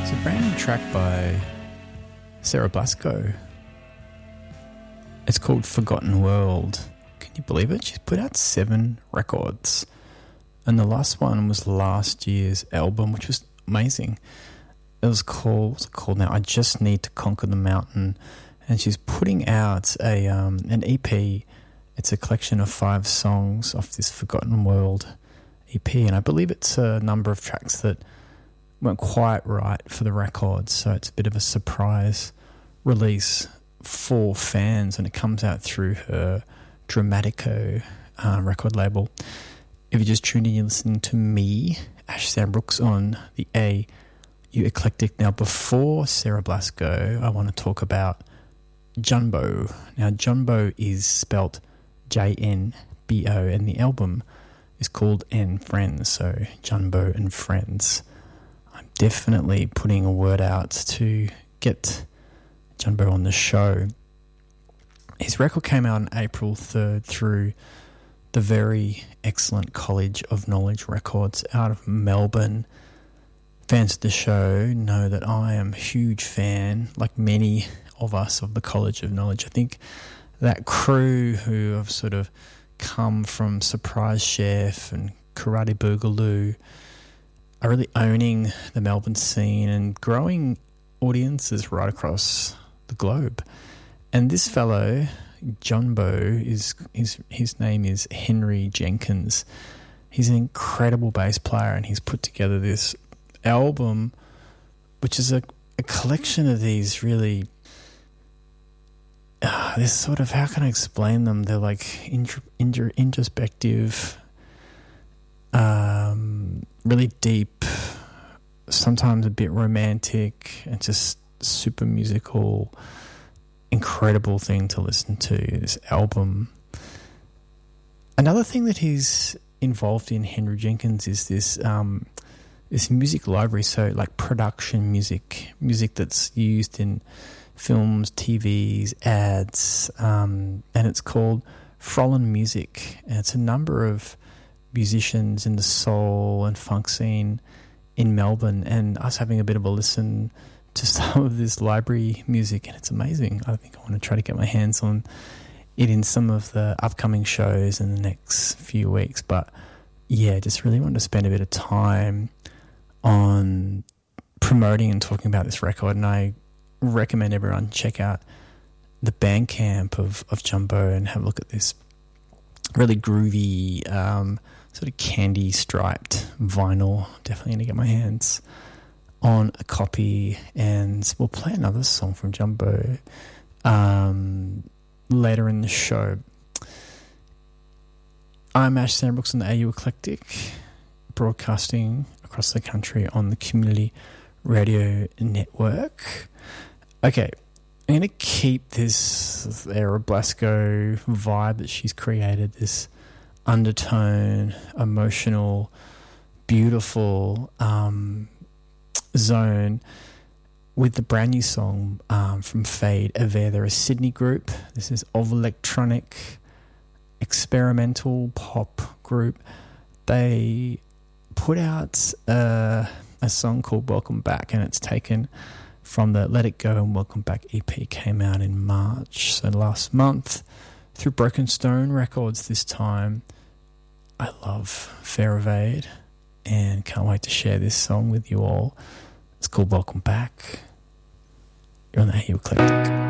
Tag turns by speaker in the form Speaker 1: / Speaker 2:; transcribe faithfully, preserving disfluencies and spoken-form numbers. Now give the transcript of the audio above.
Speaker 1: It's a brand new track by Sarah Blasco. It's called Forgotten World. Can you believe it? She's put out seven records. And the last one was last year's album, which was amazing. It was called, what's it called now? I Just Need to Conquer the Mountain. And she's putting out a um, an E P. It's a collection of five songs off this Forgotten World E P. And I believe it's a number of tracks that weren't quite right for the record. So it's a bit of a surprise release for fans. And it comes out through her Dramatico uh, record label. If you're just tuning in, you're listening to me, Ash Sandbrooks, on the A U Eclectic. Now, before Sarah Blasco, I want to talk about Junbo. Now, Junbo is spelt J N B O, and the album is called And Friends, so Junbo and Friends. I'm definitely putting a word out to get Junbo on the show. His record came out on April third through the very excellent College of Knowledge Records out of Melbourne. Fans of the show know that I am a huge fan, like many of us, of the College of Knowledge. I think that crew who have sort of come from Surprise Chef and Karate Boogaloo are really owning the Melbourne scene and growing audiences right across the globe. And this fellow, Junbo, is his his name is Henry Jenkins. He's an incredible bass player, and he's put together this album, which is a, a collection of these really, uh, this sort of, how can I explain them? They're like intro, intro, introspective, um, really deep, sometimes a bit romantic, and just super musical. Incredible thing to listen to, this album. Another thing that he's involved in, Henry Jenkins, is this um, this music library, so like production music, music that's used in films, T Vs, ads, um, and it's called Frolin Music. And it's a number of musicians in the soul and funk scene in Melbourne, and us having a bit of a listen to some of this library music, and it's amazing. I think I want to try to get my hands on it in some of the upcoming shows in the next few weeks. But yeah, just really want to spend a bit of time on promoting and talking about this record, and I recommend everyone check out the Bandcamp of, of Junbo and have a look at this really groovy um, sort of candy striped vinyl. Definitely going to get my hands on a copy, and we'll play another song from Junbo um, later in the show. I'm Ash Sandbrooks on the A U Eclectic, broadcasting across the country on the Community Radio Network. Okay, I'm going to keep this Sarah Blasco vibe that she's created, this undertone, emotional, beautiful um zone, with the brand new song um, from Fade Aver. They're a Sydney group. This is of electronic experimental pop group. They put out uh, a song called Welcome Back, and it's taken from the Let It Go and Welcome Back E P. Came out in March, so last month, through Broken Stone Records this time. I love Fair Evade and can't wait to share this song with you all. It's called Welcome Back. You're on the A U Eclectic.